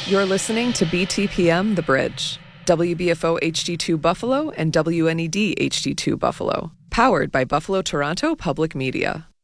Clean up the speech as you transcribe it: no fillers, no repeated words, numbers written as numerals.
You're listening to BTPM The Bridge, WBFO HD2 Buffalo and WNED HD2 Buffalo, powered by Buffalo Toronto Public Media.